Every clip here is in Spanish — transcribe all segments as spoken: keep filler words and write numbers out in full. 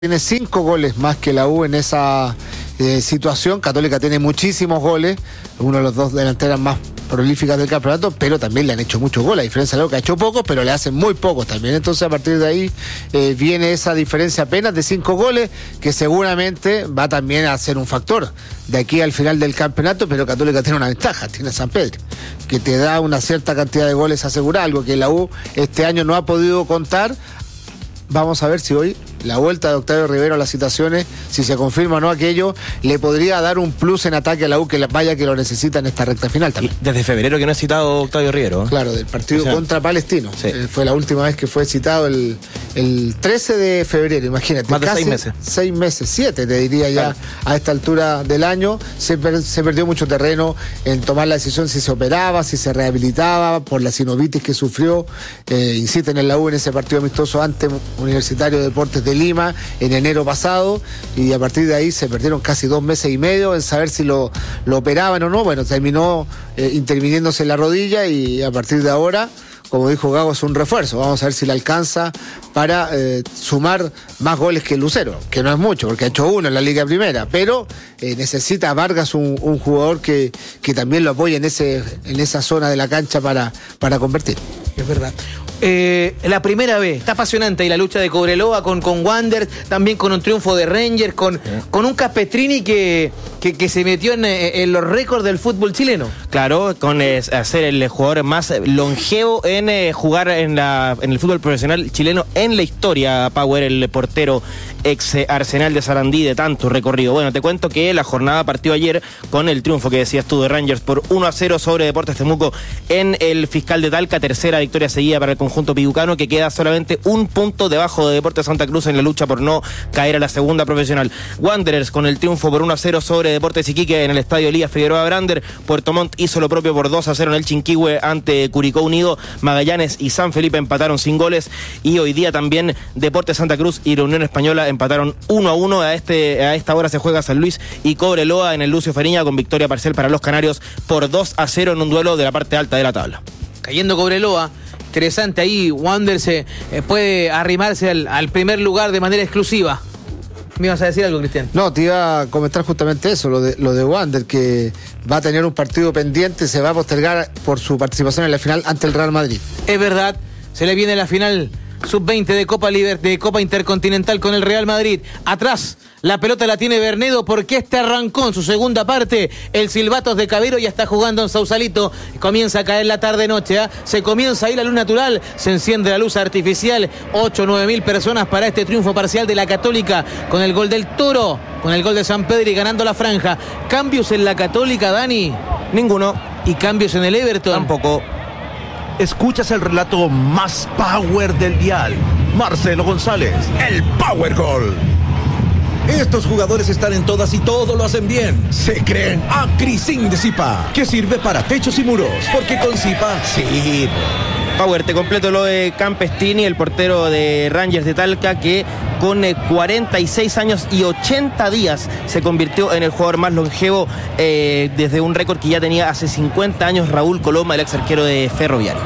Tiene cinco goles más que la U en esa eh, situación. Católica tiene muchísimos goles, uno de los dos delanteras más prolíficas del campeonato, pero también le han hecho muchos goles, a diferencia de la U, que ha hecho pocos, pero le hacen muy pocos también. Entonces a partir de ahí eh, viene esa diferencia apenas de cinco goles, que seguramente va también a ser un factor de aquí al final del campeonato. Pero Católica tiene una ventaja, tiene a San Pedro, que te da una cierta cantidad de goles asegurada, algo que la U este año no ha podido contar. Vamos a ver si hoy la vuelta de Octavio Rivero a las citaciones, si se confirma o no aquello, le podría dar un plus en ataque a la U, que vaya que lo necesita en esta recta final también. Y desde febrero que no ha citado Octavio Rivero. ¿eh? Claro, del partido o sea, contra Palestino. Sí. Eh, fue la última vez que fue citado el, el trece de febrero, imagínate. Más de casi seis meses. Seis meses, siete te diría ya, claro. A esta altura del año. Se, per, se perdió mucho terreno en tomar la decisión si se operaba, si se rehabilitaba, por la sinovitis que sufrió. Eh, insisten en la U en ese partido amistoso ante Universitario de Deportes de Lima, en enero pasado, y a partir de ahí se perdieron casi dos meses y medio en saber si lo, lo operaban o no. Bueno, terminó eh, interviniéndose en la rodilla, y a partir de ahora, como dijo Gago, es un refuerzo. Vamos a ver si le alcanza para eh, sumar más goles que el Lucero, que no es mucho, porque ha hecho uno en la Liga Primera, pero eh, necesita a Vargas un, un jugador que, que también lo apoye en, ese, en esa zona de la cancha para, para convertir. Es verdad. Eh, la primera vez, está apasionante, y la lucha de Cobreloa con, con Wander, también con un triunfo de Rangers, con, sí. con un Caspestrini que, que, que se metió en, en los récords del fútbol chileno. Claro, con eh, ser el jugador más longevo en eh, jugar en, la, en el fútbol profesional chileno en la historia. Power, el portero ex Arsenal de Sarandí, de tanto recorrido. Bueno, te cuento que la jornada partió ayer con el triunfo que decías tú de Rangers por uno a cero sobre Deportes Temuco en el Fiscal de Talca. Tercera victoria seguida para el conjunto piducano, que queda solamente un punto debajo de Deportes Santa Cruz en la lucha por no caer a la segunda profesional. Wanderers con el triunfo por uno a cero sobre Deportes Iquique en el estadio Elías Figueroa Brander. Puerto Montt hizo lo propio por dos a cero en el Chinquihue ante Curicó Unido. Magallanes y San Felipe empataron sin goles, y hoy día también Deportes Santa Cruz y la Unión Española empataron uno a uno. A, este, a esta hora se juega San Luis y Cobreloa en el Lucio Fariña, con victoria parcial para los canarios por dos a cero en un duelo de la parte alta de la tabla. Cayendo Cobreloa, interesante ahí, Wander se, eh, puede arrimarse al, al primer lugar de manera exclusiva. ¿Me ibas a decir algo, Cristian? No, te iba a comentar justamente eso, lo de, lo de Wander, que va a tener un partido pendiente, se va a postergar por su participación en la final ante el Real Madrid. Es verdad, se le viene la final sub veinte de Copa Liber, de Copa Intercontinental con el Real Madrid. Atrás, la pelota la tiene Bernedo, porque este arrancó en su segunda parte. El Silbatos de Cabero ya está jugando en Sausalito. Comienza a caer la tarde-noche, ¿eh? Se comienza a ir la luz natural, se enciende la luz artificial. ocho o nueve mil personas para este triunfo parcial de la Católica, con el gol del Toro, con el gol de San Pedro y ganando la franja. ¿Cambios en la Católica, Dani? Ninguno. ¿Y cambios en el Everton? Tampoco. Escuchas el relato más power del dial. Marcelo González, el Power Gol. Estos jugadores están en todas y todo lo hacen bien. Se creen Acrisin de Zipa, que sirve para techos y muros, porque con Zipa sirve. Power, te completo lo de Campestrini, el portero de Rangers de Talca, que con cuarenta y seis años y ochenta días se convirtió en el jugador más longevo, eh, desde un récord que ya tenía hace cincuenta años Raúl Coloma, el ex arquero de Ferroviarios.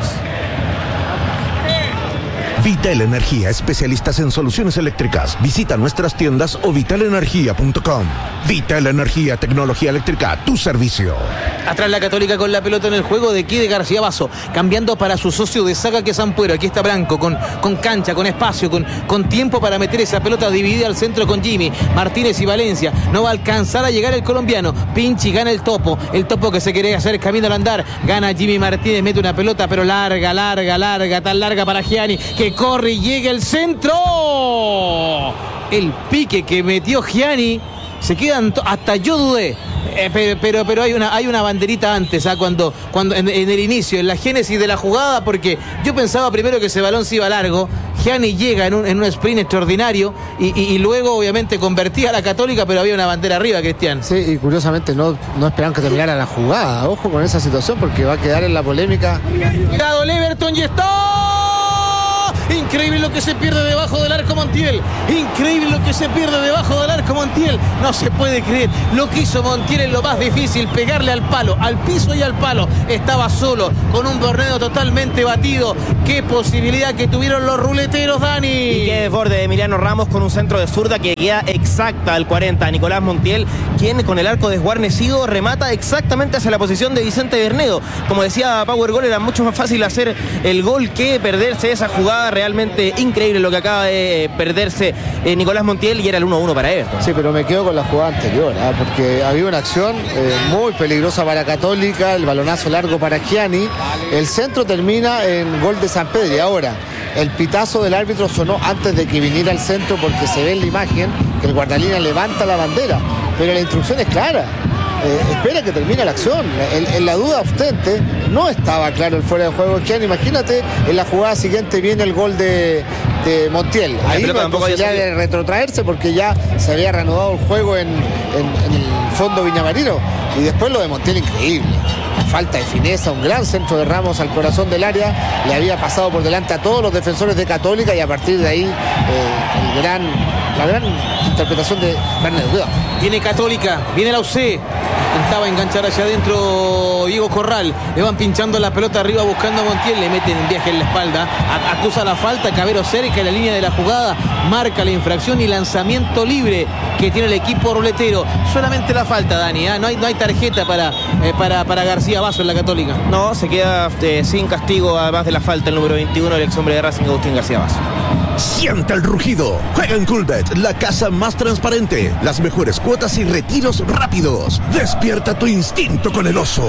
Vital Energía, especialistas en soluciones eléctricas. Visita nuestras tiendas o vital energía punto com. Vital Energía, tecnología eléctrica, tu servicio. Atrás la Católica con la pelota en el juego de Kide García Basso, cambiando para su socio de saga, que es Sampuero. Aquí está Branco con, con cancha, con espacio, con, con tiempo para meter esa pelota dividida al centro con Jimmy Martínez y Valencia. No va a alcanzar a llegar el colombiano. Pinchi, gana el Topo. El Topo que se quiere hacer camino al andar. Gana Jimmy Martínez, mete una pelota, pero larga, larga, larga, tan larga para Gianni, que corre y llega el centro. El pique que metió Gianni, se quedan to- hasta yo dudé, eh, pero, pero pero hay una hay una banderita antes, ¿ah? cuando cuando en, en el inicio, en la génesis de la jugada, porque yo pensaba primero que ese balón se iba largo. Gianni llega en un, en un sprint extraordinario, y, y, y luego obviamente convertía a la Católica, pero había una bandera arriba, Cristian. Sí, y curiosamente no, no esperaban que terminara la jugada. Ojo con esa situación, porque va a quedar en la polémica. Cuidado el Everton, y está Increíble lo que se pierde debajo del arco Montiel. Increíble lo que se pierde debajo del arco Montiel. No se puede creer lo que hizo Montiel en lo más difícil, pegarle al palo, al piso y al palo. Estaba solo, con un Bernedo totalmente batido. Qué posibilidad que tuvieron los ruleteros, Dani. Y qué desborde de Emiliano Ramos con un centro de zurda que queda exacta al cuarenta. Nicolás Montiel, quien con el arco desguarnecido remata exactamente hacia la posición de Vicente Bernedo. Como decía Power Goal, era mucho más fácil hacer el gol que perderse esa jugada. Realmente increíble lo que acaba de perderse eh, Nicolás Montiel, y era el uno a uno para Everton. Sí, pero me quedo con la jugada anterior, ¿eh? Porque había una acción eh, muy peligrosa para Católica, el balonazo largo para Gianni, el centro termina en gol de San Pedro. Y ahora el pitazo del árbitro sonó antes de que viniera al centro, porque se ve en la imagen que el guardalínea levanta la bandera, pero la instrucción es clara. Eh, espera que termine la acción. En, en la duda obstante, no estaba claro el fuera de juego. Imagínate, en la jugada siguiente viene el gol de, de Montiel. Ahí no hay posibilidad de retrotraerse, porque ya se había reanudado el juego en, en, en el fondo viñamarino. Y después lo de Montiel, increíble. Falta de fineza, un gran centro de Ramos al corazón del área. Le había pasado por delante a todos los defensores de Católica, y a partir de ahí eh, el gran, la gran interpretación de Bernedo. Viene Católica, viene la U C. Intentaba enganchar hacia adentro Diego Corral. Le van pinchando la pelota arriba buscando a Montiel. Le meten un viaje en la espalda. A acusa la falta. Cabero cerca de la línea de la jugada. Marca la infracción y lanzamiento libre que tiene el equipo ruletero. Solamente la falta, Dani. ¿eh? No hay, no hay tarjeta para, eh, para, para García Basso en la Católica. No, se queda eh, sin castigo, además de la falta, el número veintiuno, el ex hombre de Racing, Agustín García Basso. Siente el rugido. Juega en Coolbet, la casa más transparente. Las mejores cuotas y retiros rápidos. Despierta tu instinto con el oso.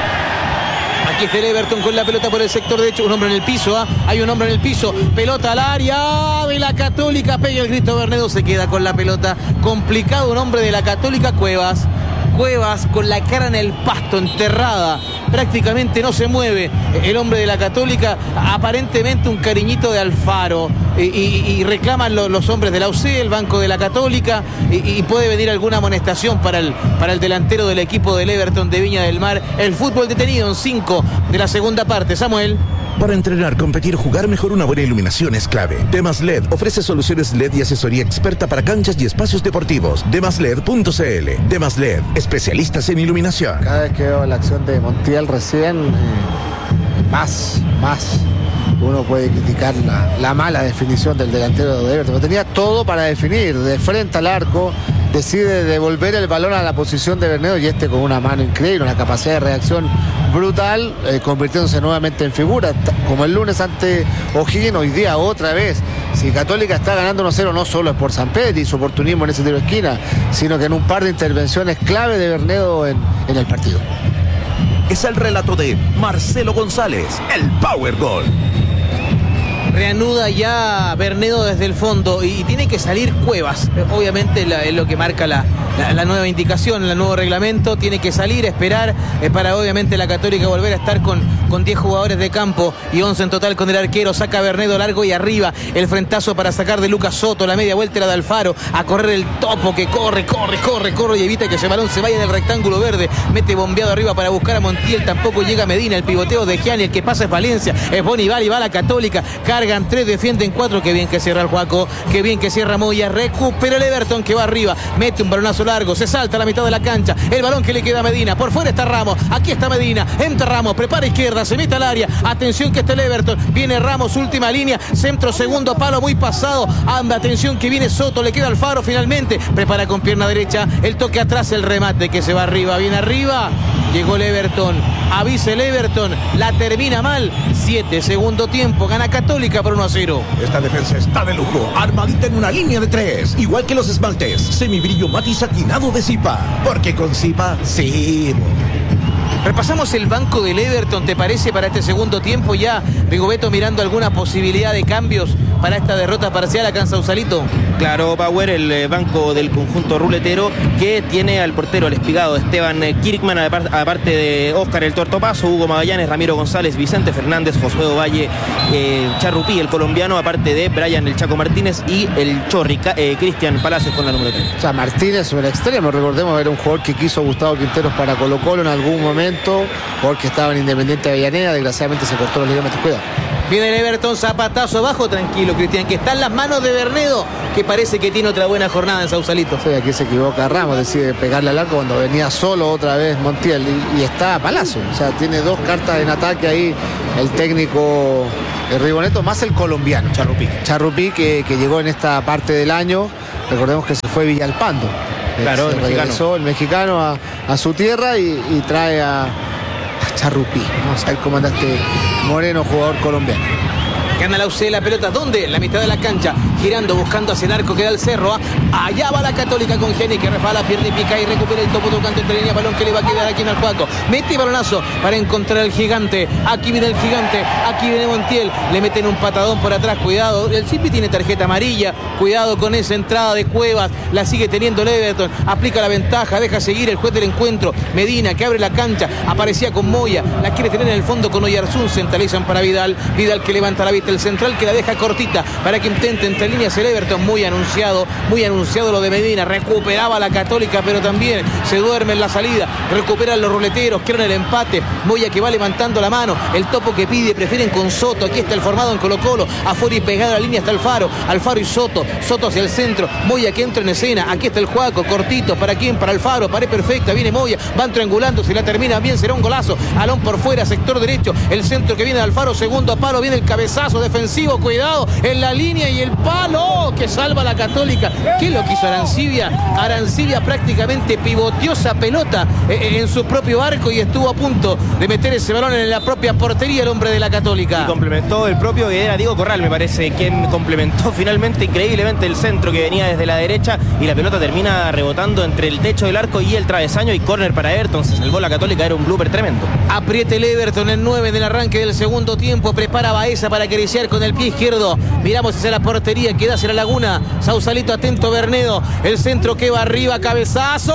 Aquí está el Everton con la pelota por el sector derecho. Un hombre en el piso, ¿eh? Hay un hombre en el piso. Pelota al área de la Católica. Pega el grito Bernedo. Se queda con la pelota. Complicado un hombre de la Católica, Cuevas. Cuevas con la cara en el pasto, enterrada. Prácticamente no se mueve el hombre de la Católica. Aparentemente un cariñito de Alfaro. Y, y, y reclaman lo, los hombres de la U C, el banco de la Católica. Y, y puede venir alguna amonestación para el, para el delantero del equipo del Everton de Viña del Mar. El fútbol detenido en cinco de la segunda parte. Samuel. Para entrenar, competir, jugar mejor, una buena iluminación es clave. Demas L E D ofrece soluciones L E D y asesoría experta para canchas y espacios deportivos. demas led punto c l. Demas L E D, especialistas en iluminación. Cada vez que veo la acción de Montiel recién, eh, más, más, uno puede criticar la, la mala definición del delantero de Everton. Tenía todo para definir, de frente al arco. Decide devolver el balón a la posición de Bernedo, y este con una mano increíble, una capacidad de reacción brutal, eh, convirtiéndose nuevamente en figura, como el lunes ante O'Higgins. Hoy día otra vez. Si Católica está ganando uno cero, no solo es por San Pedro y su oportunismo en ese tiro de esquina, sino que en un par de intervenciones clave de Bernedo en, en el partido. Es el relato de Marcelo González, el Power Goal. Reanuda ya Bernedo desde el fondo y tiene que salir Cuevas. Obviamente la, es lo que marca la, la, la nueva indicación, el nuevo reglamento. Tiene que salir, esperar eh, para obviamente la Católica volver a estar con, con diez jugadores de campo y once en total con el arquero. Saca Bernedo largo y arriba. El frentazo para sacar de Lucas Soto. La media vuelta era de Alfaro. A correr el topo que corre, corre, corre, corre y evita que ese balón se vaya en el rectángulo verde. Mete bombeado arriba para buscar a Montiel. Tampoco llega Medina. El pivoteo de Gianni. El que pasa es Valencia. Es Bonival y va la Católica. Cargan tres, defienden cuatro. Qué bien que cierra el Juaco. Qué bien que cierra Moya. Recupera el Everton que va arriba. Mete un balonazo largo. Se salta a la mitad de la cancha. El balón que le queda a Medina. Por fuera está Ramos. Aquí está Medina. Entra Ramos. Prepara izquierda. Se mete al área. Atención que está el Everton. Viene Ramos. Última línea. Centro segundo palo. Muy pasado. Anda. Atención que viene Soto. Le queda Alfaro finalmente. Prepara con pierna derecha. El toque atrás. El remate que se va arriba. Viene arriba. Llegó el Everton. Avisa el Everton. La termina mal. siete segundo tiempo. Gana Católica por uno a cero. Esta defensa está de lujo. Armadita en una línea de tres. Igual que los esmaltes. Semibrillo mate satinado de Zipa. Porque con Zipa, sí. Repasamos el banco del Everton, ¿te parece, para este segundo tiempo ya? Rigoberto mirando alguna posibilidad de cambios para esta derrota parcial acá en Sausalito. Claro, Power, el eh, banco del conjunto ruletero, que tiene al portero, al espigado Esteban eh, Kirkman, aparte de Óscar el Tortopaso, Hugo Magallanes, Ramiro González, Vicente Fernández, Josué Ovalle, eh, Charrupí, el colombiano, aparte de Brian el Chaco Martínez y el Chorri, eh, Cristian Palacios con la número tres. O sea, Martínez sobre el extremo, recordemos, era un jugador que quiso Gustavo Quinteros para Colo Colo en algún momento. momento, porque estaba en Independiente de Avellaneda, desgraciadamente se cortó los ligamentos. Cuidado. Viene el Everton, zapatazo abajo, tranquilo, Cristian, que está en las manos de Bernedo, que parece que tiene otra buena jornada en Sausalito. Sí, aquí se equivoca Ramos, decide pegarle al arco cuando venía solo otra vez Montiel y, y está a palazo. O sea, tiene dos cartas en ataque ahí el técnico el Riboneto, más el colombiano. Charrupí. Charrupí, que, que llegó en esta parte del año. Recordemos que se fue Villalpando. Claro, se el mexicano. regresó el mexicano a, a su tierra y, y trae a, a Charrupí. Vamos a ver cómo anda este moreno jugador colombiano. Gana la U C la pelota, ¿dónde? La mitad de la cancha, girando, buscando hacia el arco que da el Cerro. ¿ah? Allá va la Católica con Geni, que refala, pierde y pica y recupera el topo tocante entre línea, balón que le va a quedar aquí en el Juaco. Mete balonazo para encontrar al gigante. Aquí viene el gigante, aquí viene Montiel. Le meten un patadón por atrás, cuidado. El Zipi tiene tarjeta amarilla, cuidado con esa entrada de Cuevas. La sigue teniendo el Everton, aplica la ventaja, deja seguir el juez del encuentro. Medina, que abre la cancha, aparecía con Moya, la quiere tener en el fondo con Oyarzún, centralizan para Vidal. Vidal que levanta la vista, el central que la deja cortita para que intente entre líneas el Everton. Muy anunciado, muy anunciado lo de Medina. Recuperaba la Católica, pero también se duerme en la salida. Recuperan los ruleteros, quieren el empate. Moya que va levantando la mano. El topo que pide, prefieren con Soto. Aquí está el formado en Colo Colo. Afuera y pegado a la línea está Alfaro. Alfaro y Soto. Soto hacia el centro. Moya que entra en escena. Aquí está el Juaco, cortito. ¿Para quién? Para Alfaro. Pared perfecta. Viene Moya. Van triangulando. Si la termina bien será un golazo. Alón por fuera, sector derecho. El centro que viene de Alfaro. Segundo palo. Viene el cabezazo defensivo. Cuidado en la línea y el palo que salva la Católica. ¿Qué lo quiso Arancibia? Arancibia prácticamente pivoteó esa pelota en su propio arco y estuvo a punto de meter ese balón en la propia portería el hombre de la Católica. Y complementó el propio que era Diego Corral, me parece, quien complementó finalmente increíblemente el centro que venía desde la derecha y la pelota termina rebotando entre el techo del arco y el travesaño y córner para Everton. Se salvó la Católica, era un blooper tremendo. Apriete el Everton en nueve en el arranque del segundo tiempo. Prepara Baeza para acariciar con el pie izquierdo. Miramos hacia la portería, queda hacia la laguna. Sausalito atento, Bernedo. El centro que va arriba, cabezazo.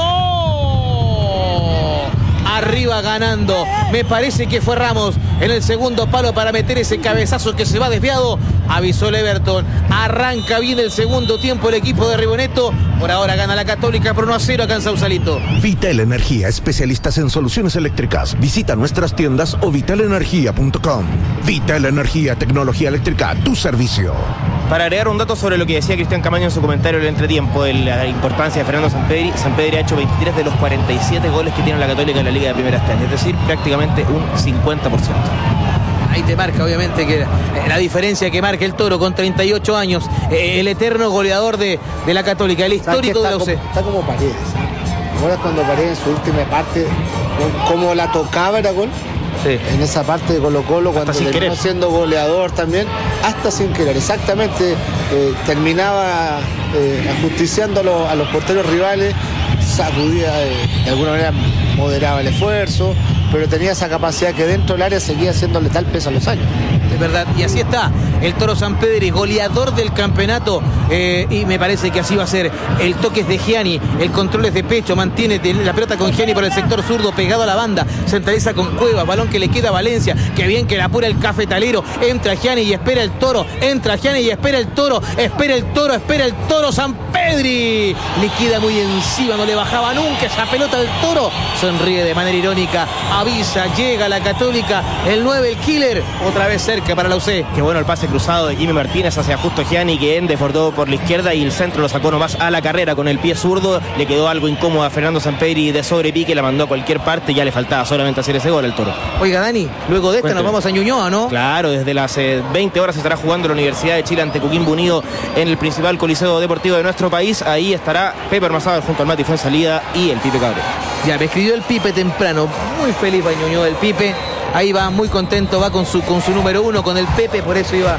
Arriba ganando. Me parece que fue Ramos en el segundo palo para meter ese cabezazo que se va desviado. Avisó el Everton. Arranca bien el segundo tiempo el equipo de Riboneto. Por ahora gana la Católica por uno a cero acá en Sausalito. Vitel Energía, especialistas en soluciones eléctricas. Visita nuestras tiendas o vitel energía punto com. Vitel Energía, tecnología eléctrica, tu servicio. Para agregar un dato sobre lo que decía Cristian Camaño en su comentario del entretiempo, de la importancia de Fernando Sampedri, Sampedri ha hecho veintitrés de los cuarenta y siete goles que tiene la Católica en la Liga de Primera este año, es decir, prácticamente un cincuenta por ciento. Ahí te marca obviamente que la diferencia que marca el Toro con treinta y ocho años, eh, el eterno goleador de, de la Católica, el histórico de la U C. Está como Paredes. ¿Te acuerdas cuando Paredes en su última parte, cómo la tocaba era gol? Sí. En esa parte de Colo Colo, cuando sin terminó querer. siendo goleador también, hasta sin querer, exactamente, eh, terminaba eh, ajusticiando a los, a los porteros rivales, sacudía, eh, de alguna manera moderaba el esfuerzo, pero tenía esa capacidad que dentro del área seguía haciéndole tal peso a los años. Es verdad, y así está el Toro Sampedri, goleador del campeonato, eh, y me parece que así va a ser. El toque es de Gianni, el control es de pecho, mantiene la pelota con Gianni por el sector zurdo, pegado a la banda, centraliza con Cuevas, balón que le queda a Valencia, que bien que la apura el cafetalero, entra Gianni y espera el Toro, entra Gianni y espera el Toro, espera el Toro, espera el Toro Sampedri, le queda muy encima, no le bajaba nunca esa pelota del Toro, sonríe de manera irónica, avisa, llega la Católica, el nueve, el killer, otra vez cerca para la U C. Qué bueno el pase cruzado de Jimmy Martínez hacia Justo Gianni, que desbordó por la izquierda y el centro lo sacó nomás a la carrera con el pie zurdo. Le quedó algo incómodo a Fernando Sampedri de sobrepique, la mandó a cualquier parte, ya le faltaba solamente hacer ese gol al Toro. Oiga, Dani, luego de esta Cuénteme. nos vamos a Ñuñoa, ¿no? Claro, desde las eh, veinte horas se estará jugando la Universidad de Chile ante Coquimbo Unido en el principal coliseo deportivo de nuestro país. Ahí estará Pepe Armazábal junto al Mati Fuenzalida y el Pipe Cabrera. Ya, me escribió el Pipe temprano, muy feliz va Ñuñoa el Pipe, ahí va muy contento, va con su, con su número uno, con el Pepe, por eso iba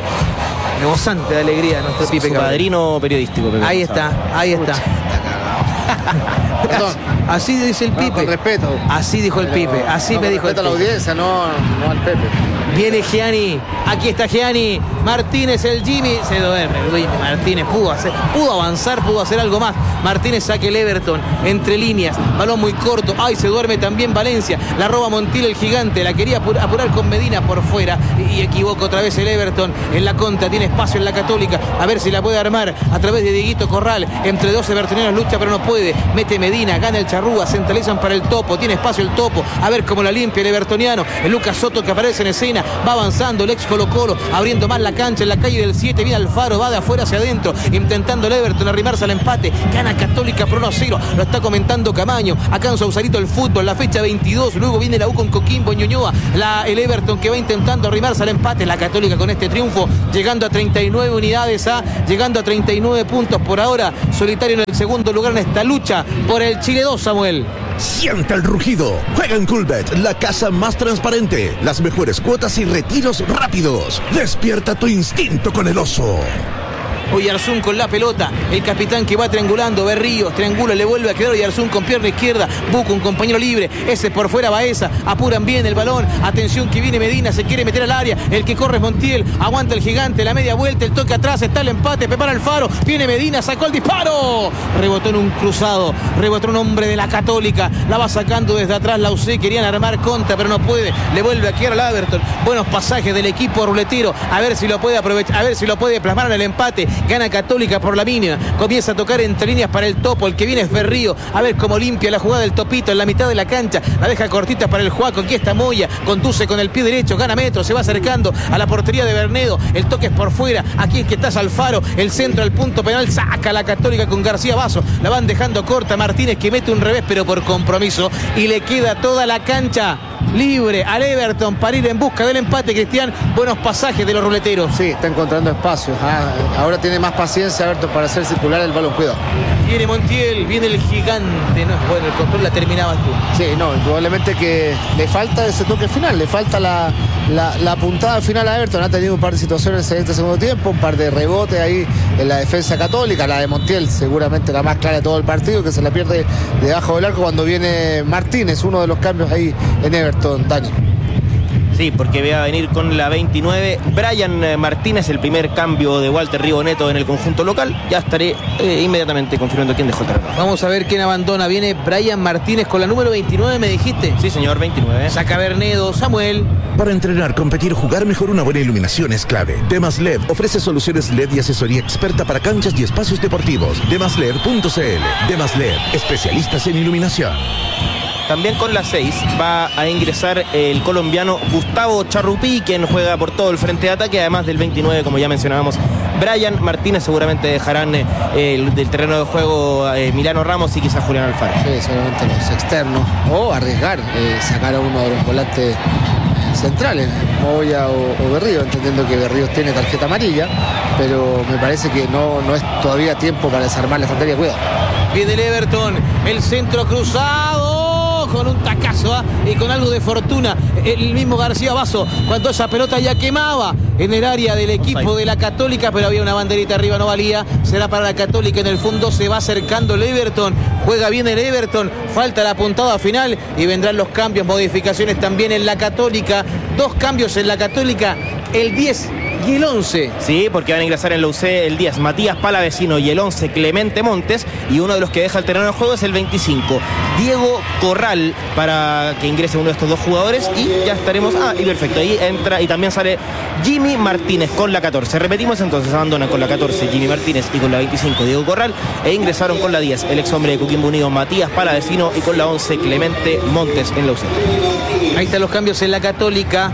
rebosante de alegría nuestro Pipe Su Cabrera. padrino periodístico, Pepe Ahí Armazábal. está, ahí está. Perdón. Así dice el No, Pipe. con respeto. Así dijo el Pero, Pipe, así no, me con dijo el respeto a la Pipe. audiencia, no, no al Pepe. Viene Gianni, aquí está Gianni, Martínez, el Jimmy, se duerme, Luis Martínez pudo hacer, pudo avanzar, pudo hacer algo más. Martínez saque el Everton, entre líneas, balón muy corto, ay, se duerme también Valencia, la roba Montiel el gigante, la quería apurar con Medina por fuera, y, y equivoca otra vez el Everton, en la contra, tiene espacio en la Católica, a ver si la puede armar, a través de Dieguito Corral, entre dos evertonianos lucha pero no puede, mete Medina, gana el Charrúa, centralizan para el Topo, tiene espacio el Topo, a ver cómo la limpia el evertoniano, el Lucas Soto que aparece en escena, va avanzando el ex Colo Colo, abriendo más la cancha en la calle del siete, viene Alfaro, va de afuera hacia adentro, intentando el Everton arrimarse al empate, gana Católica por uno a cero, lo está comentando Camaño, acá en Sausalito el fútbol, la fecha veintidós, luego viene la U con Coquimbo, Ñuñoa, la, el Everton que va intentando arrimarse al empate, la Católica con este triunfo, llegando a treinta y nueve unidades, a, llegando a treinta y nueve puntos por ahora, solitario en el segundo lugar en esta lucha por el Chile dos, Samuel. Siente el rugido. Juega en Coolbet, la casa más transparente. Las mejores cuotas y retiros rápidos. Despierta tu instinto con el oso. Oyarzún con la pelota, el capitán que va triangulando, Berríos, triangula, le vuelve a quedar Oyarzún con pierna izquierda, busca un compañero libre, ese por fuera Baeza, apuran bien el balón, atención que viene Medina, se quiere meter al área, el que corre es Montiel, aguanta el gigante, la media vuelta, el toque atrás, está el empate, prepara Alfaro, viene Medina, sacó el disparo, rebotó en un cruzado, rebotó un hombre de la Católica, la va sacando desde atrás la U C, querían armar contra, pero no puede, le vuelve a quedar al Everton, buenos pasajes del equipo ruletero, a ver si lo puede aprovechar, a ver si lo puede plasmar en el empate, gana Católica por la mínima, comienza a tocar entre líneas para el Topo, el que viene es Berrío, a ver cómo limpia la jugada del Topito en la mitad de la cancha, la deja cortita para el Juaco, aquí está Moya, conduce con el pie derecho, gana metro, se va acercando a la portería de Bernedo, el toque es por fuera, aquí es que está Alfaro, el centro al punto penal, saca la Católica con García Basso, la van dejando corta, Martínez que mete un revés pero por compromiso, y le queda toda la cancha libre al Everton para ir en busca del empate, Cristian, buenos pasajes de los ruleteros. Sí, está encontrando espacios, ah, ahora tiene más paciencia Everton para hacer circular el balón, cuidado. Viene Montiel, viene el gigante, no es bueno, el control la terminabas tú. Sí, no, probablemente que le falta ese toque final, le falta la, la, la puntada final a Everton, ha tenido un par de situaciones en este segundo tiempo, un par de rebotes ahí en la defensa Católica, la de Montiel seguramente la más clara de todo el partido, que se la pierde debajo del arco cuando viene Martínez, uno de los cambios ahí en Everton, Dani. Sí, porque va a venir con la veintinueve Brian Martínez, el primer cambio de Walter Riboneto en el conjunto local. Ya estaré eh, inmediatamente confirmando quién dejó el terreno. Vamos a ver quién abandona. Viene Brian Martínez con la número veintinueve, me dijiste. Sí, señor, veintinueve. Saca Bernedo, Samuel. Para entrenar, competir, jugar mejor, una buena iluminación es clave. Demas L E D ofrece soluciones L E D y asesoría experta para canchas y espacios deportivos. demas led punto c l. Demas L E D, especialistas en iluminación. También con la seis va a ingresar el colombiano Gustavo Charrupí, quien juega por todo el frente de ataque, además del veintinueve, como ya mencionábamos, Brian Martínez. Seguramente dejarán eh, el, del terreno de juego eh, Milano Ramos y quizás Julián Alfaro. Sí, seguramente los externos, o arriesgar, eh, sacar a uno de los volantes centrales, Moya o, o Berrío, entendiendo que Berrío tiene tarjeta amarilla, pero me parece que no, no es todavía tiempo para desarmar la estrategia. Cuidado. Viene el Everton, el centro cruzado con un tacazo, ¿eh? Y con algo de fortuna el mismo García Basso, cuando esa pelota ya quemaba en el área del equipo de la Católica, pero había una banderita arriba, no valía, será para la Católica. En el fondo se va acercando el Everton, juega bien el Everton, falta la puntada final y vendrán los cambios, modificaciones también en la Católica, dos cambios en la Católica, el diez y el once. Sí, porque van a ingresar en la U C el diez Matías Palavecino y el once Clemente Montes, y uno de los que deja el terreno de juego es el veinticinco Diego Corral, para que ingrese uno de estos dos jugadores, y ya estaremos, ah, y perfecto, ahí entra y también sale Jimmy Martínez con la catorce. Repetimos entonces, abandonan con la catorce Jimmy Martínez y con la veinticinco Diego Corral, e ingresaron con la diez el ex hombre de Coquimbo Unido Matías Palavecino y con la once Clemente Montes en la U C. Ahí están los cambios en la Católica.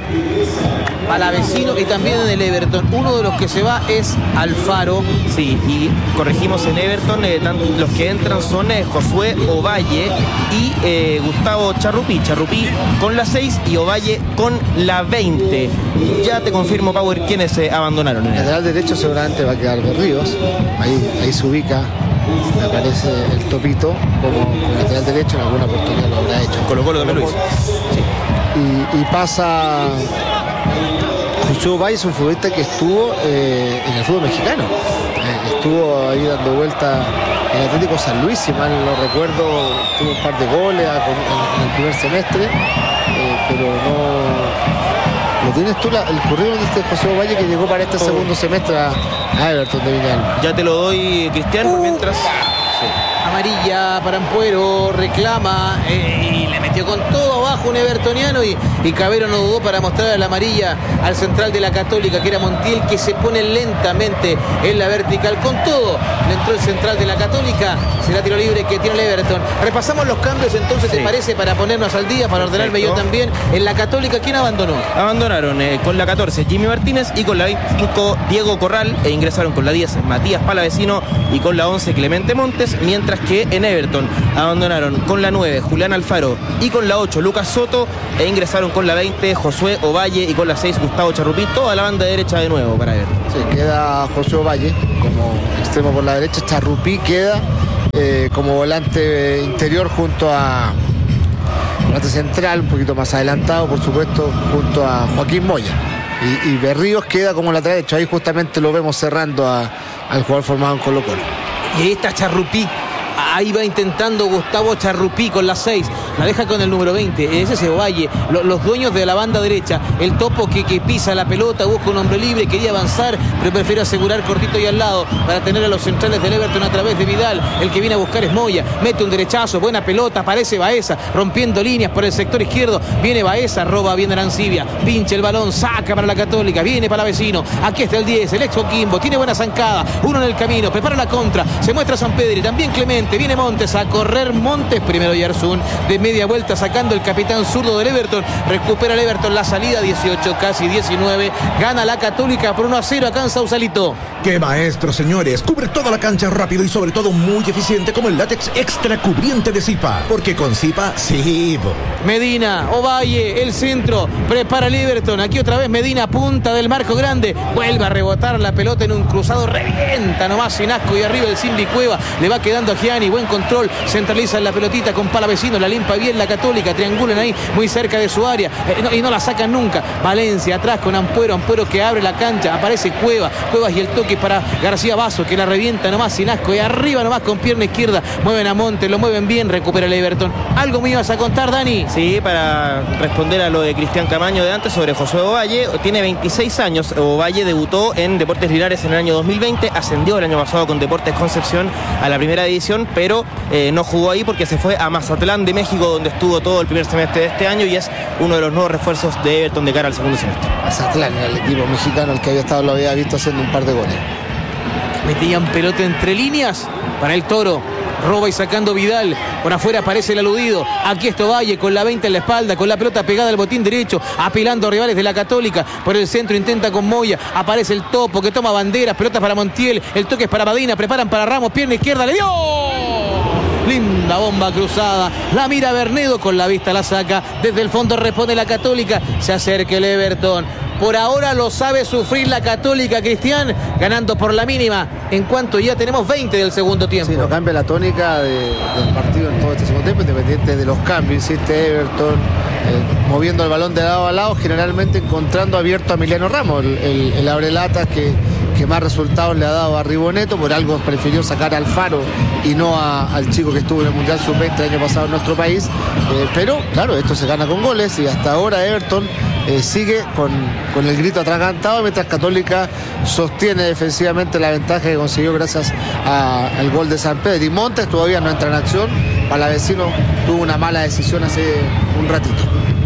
Palavecino y también en el Everton. Uno de los que se va es Alfaro. Sí, y corregimos en Everton, eh, tanto, los que entran son eh, Josué Ovalle y eh, Gustavo Charrupí. Charrupí con la seis y Ovalle con la veinte. Ya te confirmo, Power, quiénes se abandonaron. El lateral derecho seguramente va a quedar Berríos. Ahí, ahí se ubica, me parece, el Topito como, como lateral derecho. En alguna oportunidad lo habrá hecho. Colo Colo también lo hizo. Sí. Y, y pasa José Ovalle, es un futbolista que estuvo eh, en el fútbol mexicano. Eh, estuvo ahí dando vuelta en Atlético San Luis, si mal no recuerdo, tuvo un par de goles en, en el primer semestre, eh, pero no ¿No tienes tú la, el currículum de este José Ovalle que llegó para este oh. segundo semestre a, a Everton de Viña? Ya te lo doy, Cristian, uh, mientras... Sí. Amarilla para Ampuero, reclama eh, y le metió con todo abajo un evertoniano y, y Cabero no dudó para mostrar la amarilla al central de la Católica, que era Montiel, que se pone lentamente en la vertical con todo. Le entró el central de la Católica, será tiro libre que tiene el Everton. Repasamos los cambios entonces, sí. ¿Te parece? Para ponernos al día, para ordenarme Perfecto. Yo también. En la Católica, ¿quién abandonó? Abandonaron eh, con la catorce Jimmy Martínez y con la veinticinco Diego Corral, e ingresaron con la diez Matías Palavecino y con la once Clemente Montes, mientras que en Everton abandonaron con la nueve Julián Alfaro y con la ocho Lucas Soto, e ingresaron con la veinte Josué Ovalle y con la seis Gustavo Charrupí, toda la banda derecha de nuevo para Everton. Sí, queda Josué Ovalle como extremo por la derecha, Charrupí queda eh, como volante interior junto a volante central, un poquito más adelantado, por supuesto, junto a Joaquín Moya. Y, y Berríos queda como lateral derecho, ahí justamente lo vemos cerrando a, al jugador formado en Colo-Colo. Y ahí está Charrupí. Ahí va intentando Gustavo Charrupí con la seis. La deja con el número veinte. Ese es Ovalle. Los, los dueños de la banda derecha. El topo que, que pisa la pelota, busca un hombre libre, quería avanzar, pero prefiere asegurar cortito y al lado para tener a los centrales del Everton a través de Vidal. El que viene a buscar es Moya. Mete un derechazo, buena pelota, aparece Baeza, rompiendo líneas por el sector izquierdo. Viene Baeza, roba bien Arancibia. Pincha el balón, saca para la Católica. Viene para Vecino. Aquí está el diez, el ex Coquimbo. Tiene buena zancada. Uno en el camino. Prepara la contra. Se muestra San Pedro. También Clemente. Viene Montes a correr. Montes primero Yarzún de media vuelta sacando el capitán zurdo del Everton. Recupera el Everton la salida, dieciocho, casi diecinueve. Gana la Católica por uno a cero acá en Sausalito. ¡Qué maestro, señores! Cubre toda la cancha rápido y sobre todo muy eficiente como el látex extra cubriente de Zipa. Porque con Zipa, sí. Medina, Ovalle, el centro. Prepara el Everton. Aquí otra vez Medina, punta del marco grande. Vuelve a rebotar la pelota en un cruzado. Revienta nomás sin asco y arriba el Cindy Cueva. Le va quedando a Gianni. Buen control. Centraliza la pelotita con Palavecino. La limpa bien la Católica. Triangulan ahí muy cerca de su área. Eh, no, y no la sacan nunca. Valencia atrás con Ampuero. Ampuero que abre la cancha. Aparece Cueva. Cuevas y el toque para García Basso, que la revienta nomás sin asco. Y arriba nomás con pierna izquierda. Mueven a Monte. Lo mueven bien. Recupera el Everton. ¿Algo me ibas a contar, Dani? Sí, para responder a lo de Cristian Camaño de antes sobre Josué Ovalle. Tiene veintiséis años. Ovalle debutó en Deportes Linares en el año dos mil veinte. Ascendió el año pasado con Deportes Concepción a la primera división, pero eh, no jugó ahí porque se fue a Mazatlán de México, donde estuvo todo el primer semestre de este año y es uno de los nuevos refuerzos de Everton de cara al segundo semestre. Mazatlán, el equipo mexicano, el que había estado, lo había visto haciendo un par de goles. Metían pelota entre líneas para el Toro. Roba y sacando Vidal. Por afuera aparece el aludido. Aquí está Ovalle con la veinte en la espalda, con la pelota pegada al botín derecho, apelando a rivales de la Católica. Por el centro intenta con Moya. Aparece el topo que toma banderas. Pelota para Montiel. El toque es para Badina. Preparan para Ramos. Pierna izquierda. Le dio. Linda bomba cruzada. La mira Bernedo, con la vista la saca. Desde el fondo responde la Católica. Se acerca el Everton. Por ahora lo sabe sufrir la Católica, Cristian, ganando por la mínima, en cuanto ya tenemos veinte del segundo tiempo. Sí, no cambia la tónica de, del partido en todo este segundo tiempo, independiente de los cambios. Insiste Everton, eh, moviendo el balón de lado a lado, generalmente encontrando abierto a Emiliano Ramos, el, el, el abrelatas que, que más resultados le ha dado a Riboneto. Por algo prefirió sacar a Alfaro y no a, al chico que estuvo en el Mundial sub veinte el año pasado en nuestro país. Eh, pero, claro, esto se gana con goles y hasta ahora Everton Eh, sigue con, con el grito atragantado, mientras Católica sostiene defensivamente la ventaja que consiguió gracias a, al gol de San Pedro. Y Montes todavía no entra en acción. Palavecino tuvo una mala decisión hace un ratito.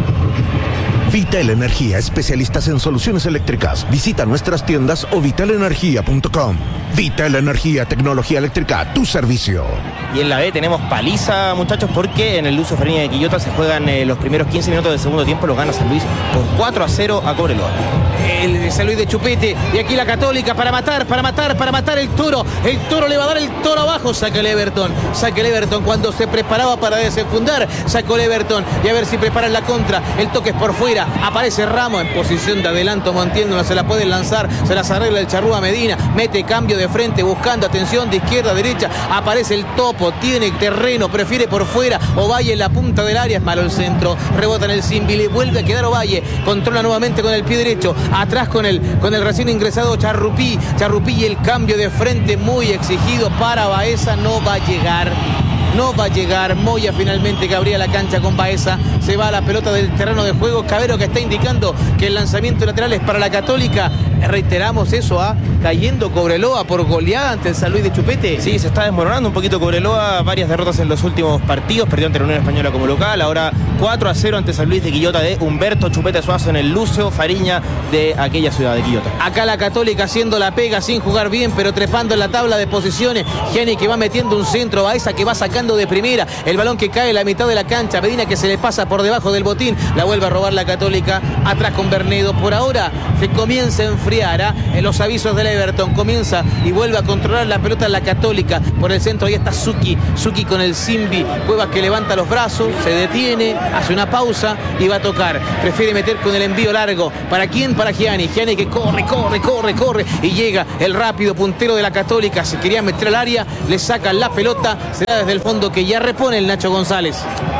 Vital Energía, especialistas en soluciones eléctricas. Visita nuestras tiendas o vital energía punto com. Vital Energía, tecnología eléctrica a tu servicio. Y en la B tenemos paliza, muchachos, porque en el Lucio Ferreña de Quillota se juegan eh, los primeros quince minutos del segundo tiempo, los gana San Luis por cuatro a cero a Cobreloa. El de San Luis de Chupete, y aquí la Católica para matar, para matar, para matar el Toro. El Toro le va a dar el Toro abajo, saca el Everton, saca el Everton cuando se preparaba para desenfundar, sacó el Everton, y a ver si preparan la contra. El toque es por fuera, aparece Ramos en posición de adelanto, Montiendo, no se la pueden lanzar, se las arregla el Charrúa Medina, mete cambio de frente, buscando atención de izquierda a derecha, aparece el topo, tiene terreno, prefiere por fuera, Ovalle en la punta del área, es malo el centro, rebota en el Simbi, le vuelve a quedar Ovalle, controla nuevamente con el pie derecho, atrás con el, con el recién ingresado Charrupí, Charrupí y el cambio de frente muy exigido para Baeza, no va a llegar. no va a llegar. Moya finalmente que abría la cancha con Baeza, se va a la pelota del terreno de juego. Cabero que está indicando que el lanzamiento lateral es para la Católica. Reiteramos eso, ¿ah? Cayendo Cobreloa por goleada ante el San Luis de Chupete. Sí, se está desmoronando un poquito Cobreloa, varias derrotas en los últimos partidos, perdió ante la Unión Española como local, ahora cuatro a cero ante San Luis de Quillota de Humberto Chupete Suazo en el Lucio Fariña de aquella ciudad de Quillota. Acá la Católica haciendo la pega sin jugar bien, pero trepando en la tabla de posiciones. Gianni que va metiendo un centro, Baeza que va sacando de primera, el balón que cae en la mitad de la cancha, Medina que se le pasa por debajo del botín, la vuelve a robar la Católica, atrás con Bernedo. Por ahora se comienza a enfriar en los avisos del Everton, comienza y vuelve a controlar la pelota en la Católica, por el centro ahí está Suki, Suki con el Simbi, Cuevas que levanta los brazos, se detiene, hace una pausa y va a tocar, prefiere meter con el envío largo, ¿para quién? Para Gianni, Gianni que corre, corre, corre, corre y llega el rápido puntero de la Católica, se quería meter al área, le sacan la pelota, será desde el fondo que ya repone el Nacho González.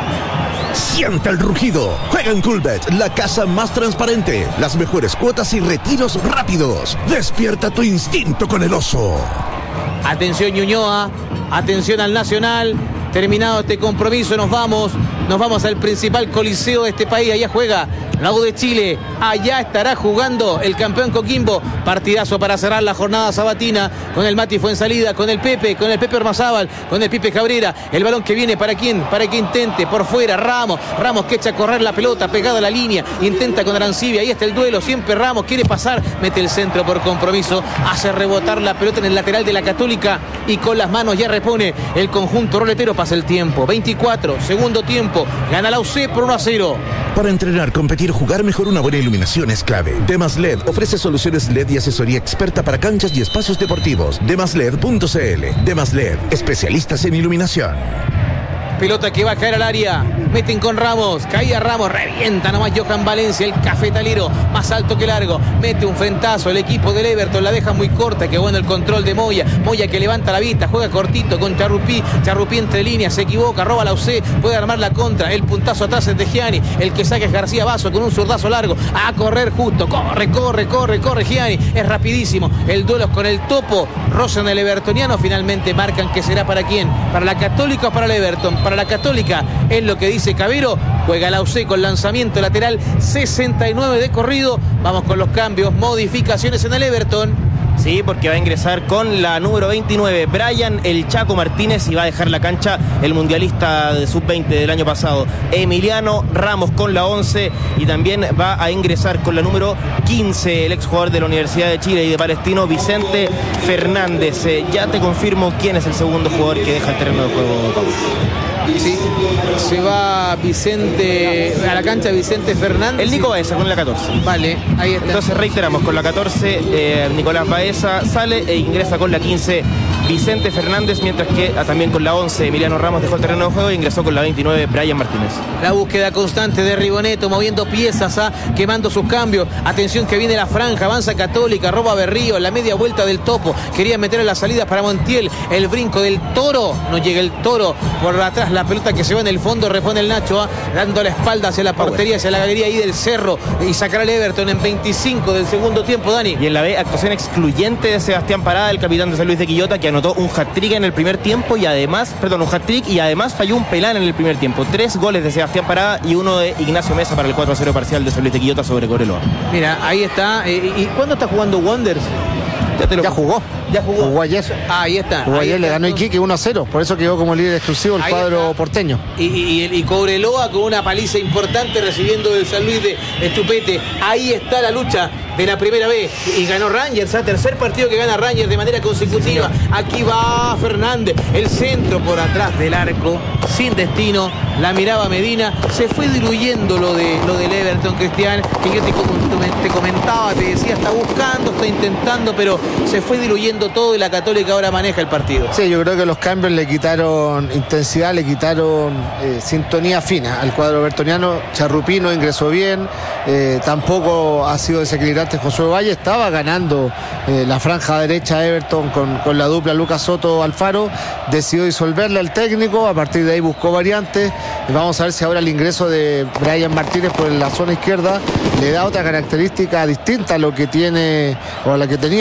Siente el rugido. Juega en Coolbet, la casa más transparente. Las mejores cuotas y retiros rápidos. Despierta tu instinto con el oso. Atención Ñuñoa, atención al Nacional. Terminado este compromiso, nos vamos, nos vamos al principal coliseo de este país. Allá juega la U de Chile, allá estará jugando el campeón Coquimbo. Partidazo para cerrar la jornada sabatina con el Mati Fuensalida, con el Pepe, con el Pepe Ormazábal, con el Pipe Cabrera. El balón que viene para quién, para que intente por fuera Ramos, Ramos que echa a correr la pelota pegada a la línea, intenta con Arancibia, ahí está el duelo, siempre Ramos quiere pasar, mete el centro por compromiso, hace rebotar la pelota en el lateral de la Católica y con las manos ya repone el conjunto roletero. Pasa el tiempo, veinticuatro, segundo tiempo, gana la U C por uno a cero. Para entrenar, competir, jugar mejor, una buena iluminación es clave. Demas L E D ofrece soluciones L E D y asesoría experta para canchas y espacios deportivos. demas led punto cl. Demas L E D, especialistas en iluminación. Pelota que va a caer al área, meten con Ramos, caía Ramos, revienta nomás Johan Valencia, el cafetalero, más alto que largo, mete un frentazo, el equipo del Everton la deja muy corta, que bueno el control de Moya, Moya que levanta la vista, juega cortito con Charrupí, Charrupí entre líneas, se equivoca, roba la U C, puede armar la contra, el puntazo atrás es de Gianni, el que saca es García Basso con un zurdazo largo, a correr justo, corre, corre, corre, corre Gianni, es rapidísimo, el duelo es con el Topo, rozan el evertoniano, finalmente marcan que será para quién, para la Católica o para el Everton. Para la Católica es lo que dice Cabero, juega la U C con lanzamiento lateral, sesenta y nueve de corrido. Vamos con los cambios, modificaciones en el Everton. Sí, porque va a ingresar con la número veintinueve, Brian El Chaco Martínez, y va a dejar la cancha el mundialista de sub veinte del año pasado, Emiliano Ramos, con la once, y también va a ingresar con la número quince, el exjugador de la Universidad de Chile y de Palestino, Vicente Fernández. Eh, ya te confirmo quién es el segundo jugador que deja el terreno de juego, Pablo. Sí, se va Vicente a la cancha, Vicente Fernández. El Nico Baeza con la catorce. Vale, ahí está. Entonces reiteramos, con la catorce eh, Nicolás Baeza sale e ingresa con la quince Vicente Fernández, mientras que ah, también con la once Emiliano Ramos dejó el terreno de juego e ingresó con la veintinueve Brian Martínez. La búsqueda constante de Riboneto, moviendo piezas, ¿ah? Quemando sus cambios. Atención que viene la franja, avanza Católica, roba Berrío, la media vuelta del Topo. Quería meter en la salida para Montiel, el brinco del Toro, no llega el Toro, por atrás la pelota que se va en el fondo, repone el Nacho, ¿ah? Dando la espalda hacia la portería, hacia la galería ahí del Cerro, y sacará el Everton en veinticinco del segundo tiempo, Dani. Y en la B, actuación excluyente de Sebastián Parada, el capitán de San Luis de Quillota, que anotó un hat-trick en el primer tiempo y además, perdón, un hat-trick y además falló un penal en el primer tiempo. Tres goles de Sebastián Parada y uno de Ignacio Mesa para el cuatro a cero parcial de San Luis de Quillota sobre Cobreloa. Mira, ahí está. Eh, ¿Y cuándo está jugando Wonders? Ya, te lo... ya jugó. Ya jugó. Jugó ayer. Ah, ahí está. Jugó ahí ayer, está, le ganó entonces... Iquique uno a cero. Por eso quedó como líder exclusivo el ahí cuadro está. porteño. Y, y, y Cobreloa con una paliza importante recibiendo del San Luis de Estupete. Ahí está la lucha de la primera vez. Y ganó Rangers, ¿eh? Tercer partido que gana Rangers de manera consecutiva. Sí, aquí va Fernández. El centro por atrás del arco. Sin destino. La miraba Medina. Se fue diluyendo lo, de, lo del Everton, Cristian. Que yo te, te comentaba, te decía, está buscando, está intentando, pero se fue diluyendo todo y la Católica ahora maneja el partido. Sí, yo creo que los cambios le quitaron intensidad, le quitaron eh, sintonía fina al cuadro evertoniano. Charrupino ingresó bien, eh, tampoco ha sido desequilibrante Josué Valle, estaba ganando eh, la franja derecha Everton con, con la dupla Lucas Soto Alfaro, decidió disolverle al técnico, a partir de ahí buscó variantes. Vamos a ver si ahora el ingreso de Brian Martínez por la zona izquierda le da otra característica distinta a lo que tiene o a la que tenía Emiliano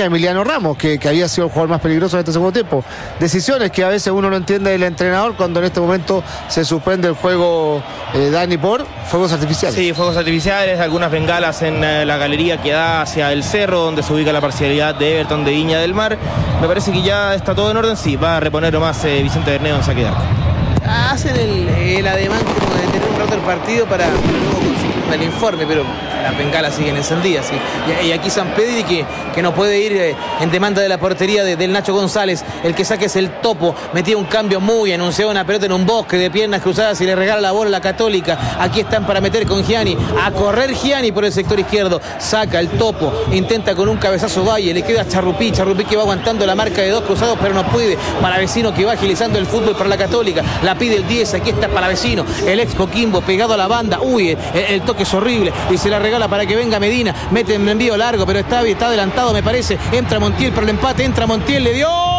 Mariano Ramos, que, que había sido el jugador más peligroso en este segundo tiempo. Decisiones que a veces uno no entiende del entrenador cuando en este momento se suspende el juego, eh, Dani, por fuegos artificiales. Sí, fuegos artificiales, algunas bengalas en eh, la galería que da hacia el cerro, donde se ubica la parcialidad de Everton de Viña del Mar. Me parece que ya está todo en orden, sí, va a reponer nomás eh, Vicente Bernedo en saque de arco. Hacen el, el ademán como de tener un rato el partido para luego conseguir el informe, pero las bengalas siguen encendidas. ¿sí? Y, y aquí San Pedri que, que no puede ir eh, en demanda de la portería de, del Nacho González. El que saque es el Topo. Metía un cambio muy anunciado, una pelota en un bosque de piernas cruzadas y le regala la bola a la Católica. Aquí están para meter con Gianni. A correr Gianni por el sector izquierdo. Saca el Topo. Intenta con un cabezazo Valle. Le queda a Charrupí. Charrupí que va aguantando la marca de dos cruzados, pero no puede. Palavecino que va agilizando el fútbol para la Católica. La pide el diez. Aquí está Palavecino. El ex Coquimbo pegado a la banda. Uy, el, el toque es horrible. Y se la regala para que venga Medina. Mete en envío largo, pero está, está adelantado, me parece. Entra Montiel para el empate. Entra Montiel. Le dio.